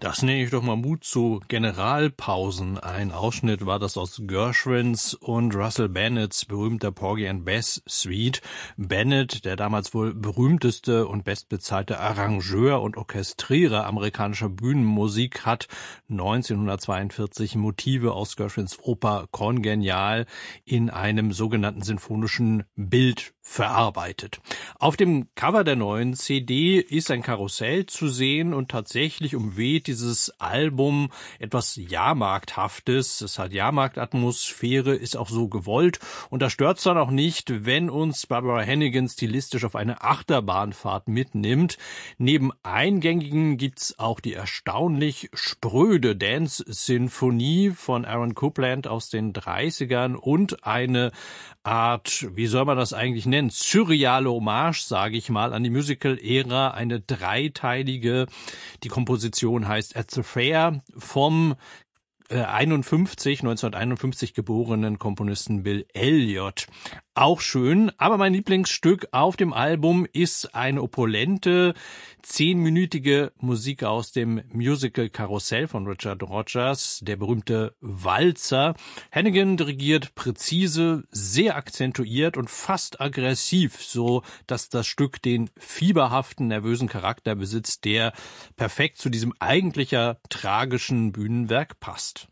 Das nenne ich doch mal Mut zu Generalpausen. Ein Ausschnitt war das aus Gershwins und Russell Bennett's berühmter Porgy and Bess Suite. Bennett, der damals wohl berühmteste und bestbezahlte Arrangeur und Orchestrierer amerikanischer Bühnenmusik, hat 1942 Motive aus Gershwins Oper Kongenial in einem sogenannten sinfonischen Bild verarbeitet. Auf dem Cover der neuen CD ist ein Karussell zu sehen und tatsächlich umweht dieses Album etwas Jahrmarkthaftes. Es hat Jahrmarktatmosphäre, ist auch so gewollt und da stört's dann auch nicht, wenn uns Barbara Hannigan stilistisch auf eine Achterbahnfahrt mitnimmt. Neben Eingängigen gibt's auch die erstaunlich spröde Dance-Sinfonie von Aaron Copland aus den 30ern und eine Art, wie soll man das eigentlich nennen, surreale Hommage, sage ich mal, an die Musical-Ära, eine dreiteilige, die Komposition heißt At the Fair, vom 1951 geborenen Komponisten Bill Elliott. Auch schön, aber mein Lieblingsstück auf dem Album ist eine opulente, 10-minütige Musik aus dem Musical Karussell von Richard Rodgers, der berühmte Walzer. Hannigan dirigiert präzise, sehr akzentuiert und fast aggressiv, so dass das Stück den fieberhaften, nervösen Charakter besitzt, der perfekt zu diesem eigentlich tragischen Bühnenwerk passt.